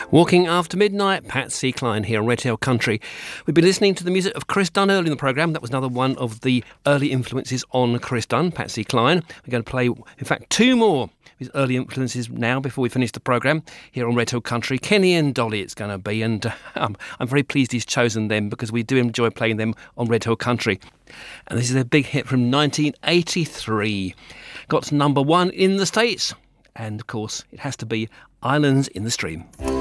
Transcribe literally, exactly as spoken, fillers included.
Walking After Midnight, Patsy Cline here on Red Hill Country. We've been listening to the music of Chris Dunn early in the programme. That was another one of the early influences on Chris Dunn, Patsy Cline. We're going to play, in fact, two more of his early influences now before we finish the programme here on Red Hill Country. Kenny and Dolly it's going to be, and uh, um, I'm very pleased he's chosen them because we do enjoy playing them on Red Hill Country. And this is a big hit from nineteen eighty-three. Got to number one in the States. And, of course, it has to be Islands in the Stream.